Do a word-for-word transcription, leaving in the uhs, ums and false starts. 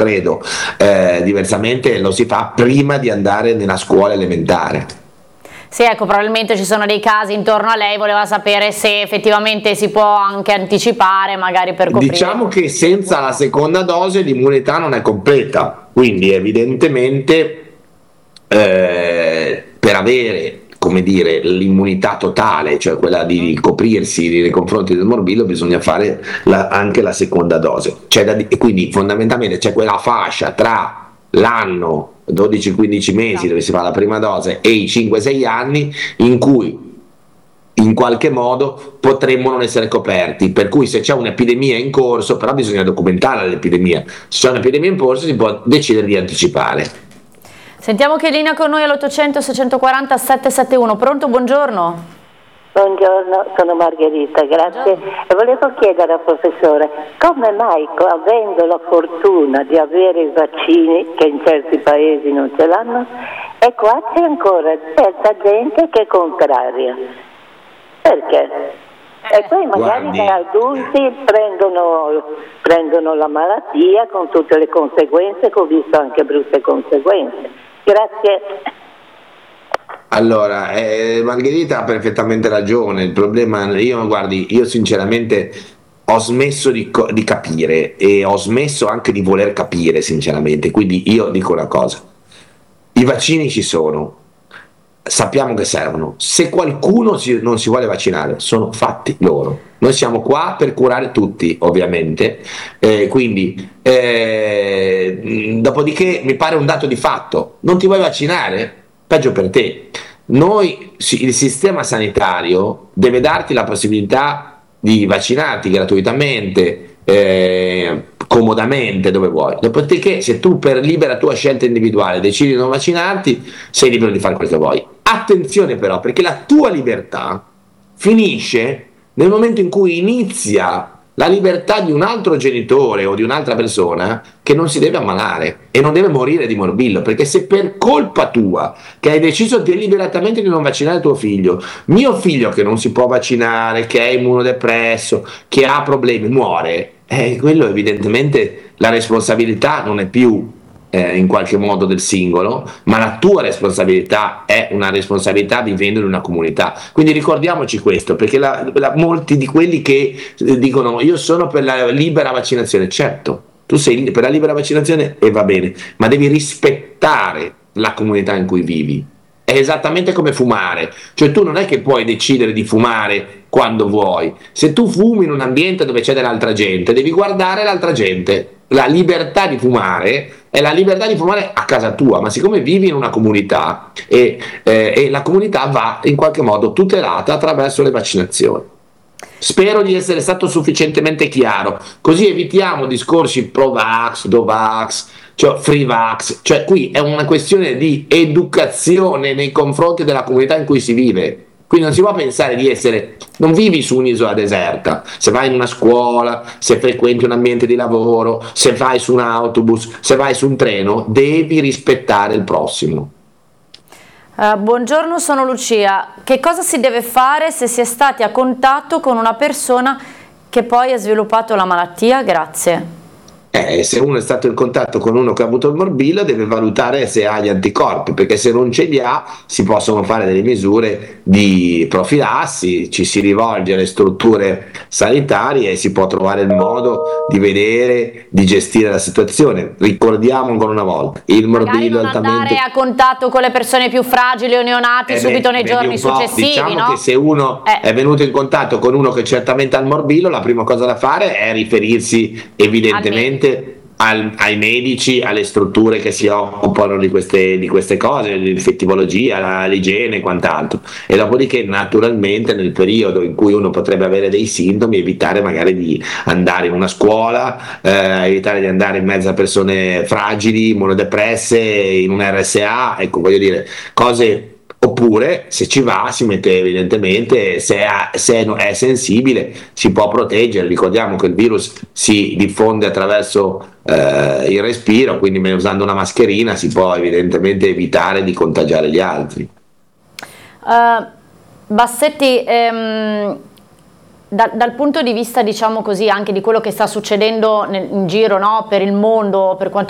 credo, eh, diversamente lo si fa prima di andare nella scuola elementare. Sì, ecco, probabilmente ci sono dei casi intorno a lei, voleva sapere se effettivamente si può anche anticipare, magari per coprire. Diciamo che senza la seconda dose l'immunità non è completa, quindi evidentemente eh, per avere, come dire, l'immunità totale, cioè quella di coprirsi nei confronti del morbillo, bisogna fare la, anche la seconda dose. C'è da, e quindi fondamentalmente c'è quella fascia tra l'anno dodici quindici mesi dove si fa la prima dose e i cinque sei anni in cui in qualche modo potremmo non essere coperti, per cui se c'è un'epidemia in corso, però bisogna documentare l'epidemia, se c'è un'epidemia in corso si può decidere di anticipare. Sentiamo che è in linea con noi all'ottocento seicentoquaranta settecentosettantuno. Pronto, buongiorno. Buongiorno, sono Margherita, grazie. E volevo chiedere al professore, come mai, avendo la fortuna di avere i vaccini, che in certi paesi non ce l'hanno, e qua c'è ancora certa gente che è contraria? Perché? E poi magari gli adulti prendono, prendono la malattia con tutte le conseguenze, che ho visto anche brutte conseguenze. Grazie. Allora, eh, Margherita ha perfettamente ragione, il problema, io guardi, io sinceramente ho smesso di, di capire e ho smesso anche di voler capire sinceramente, quindi io dico una cosa, i vaccini ci sono, sappiamo che servono, se qualcuno si, non si vuole vaccinare sono fatti loro, noi siamo qua per curare tutti ovviamente, eh, quindi eh, dopodiché mi pare un dato di fatto, non ti vuoi vaccinare? Peggio per te. Noi, il sistema sanitario deve darti la possibilità di vaccinarti gratuitamente, eh, comodamente dove vuoi, dopodiché se tu per libera tua scelta individuale decidi di non vaccinarti sei libero di fare quello che vuoi. Attenzione però, perché la tua libertà finisce nel momento in cui inizia la libertà di un altro genitore o di un'altra persona che non si deve ammalare e non deve morire di morbillo, perché se per colpa tua che hai deciso deliberatamente di non vaccinare tuo figlio, mio figlio che non si può vaccinare, che è immunodepresso, che ha problemi, muore, eh, quello evidentemente la responsabilità non è più Eh, in qualche modo del singolo, ma la tua responsabilità è una responsabilità vivendo in una comunità. Quindi ricordiamoci questo, perché la, la, molti di quelli che eh, dicono io sono per la libera vaccinazione, certo, tu sei per la libera vaccinazione e va bene, ma devi rispettare la comunità in cui vivi. È esattamente come fumare, cioè tu non è che puoi decidere di fumare quando vuoi, se tu fumi in un ambiente dove c'è dell'altra gente, devi guardare l'altra gente. La libertà di fumare è la libertà di fumare a casa tua, ma siccome vivi in una comunità e, eh, e la comunità va in qualche modo tutelata attraverso le vaccinazioni. Spero di essere stato sufficientemente chiaro, così evitiamo discorsi pro-vax, do-vax, cioè free-vax, cioè qui è una questione di educazione nei confronti della comunità in cui si vive. Quindi non si può pensare di essere, non vivi su un'isola deserta, se vai in una scuola, se frequenti un ambiente di lavoro, se vai su un autobus, se vai su un treno, devi rispettare il prossimo. Uh, buongiorno, sono Lucia. Che cosa si deve fare se si è stati a contatto con una persona che poi ha sviluppato la malattia? Grazie. Eh, se uno è stato in contatto con uno che ha avuto il morbillo deve valutare se ha gli anticorpi, perché se non ce li ha si possono fare delle misure di profilassi, ci si rivolge alle strutture sanitarie e si può trovare il modo di vedere, di gestire la situazione. Ricordiamo ancora una volta, il morbillo non altamente... andare a contatto con le persone più fragili o neonati eh subito beh, nei giorni successivi, diciamo no? che se uno eh. è venuto in contatto con uno che certamente ha il morbillo, la prima cosa da fare è riferirsi evidentemente Al, ai medici, alle strutture che si occupano di queste, di queste cose, l'infettivologia, l'igiene e quant'altro, e dopodiché naturalmente nel periodo in cui uno potrebbe avere dei sintomi evitare magari di andare in una scuola, eh, evitare di andare in mezzo a persone fragili, immunodepresse, in un R S A, ecco, voglio dire, cose. Oppure se ci va si mette evidentemente, se è, se è sensibile si può proteggere. Ricordiamo che il virus si diffonde attraverso eh, il respiro, quindi usando una mascherina si può evidentemente evitare di contagiare gli altri. uh, Bassetti, ehm, da, dal punto di vista, diciamo così, anche di quello che sta succedendo nel, in giro, no, per il mondo per quanto